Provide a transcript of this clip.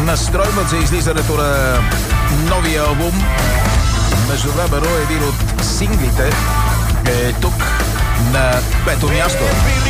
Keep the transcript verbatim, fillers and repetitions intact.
настройват за излизането на новия албум. Междувременно един от синглите е тук на пето място.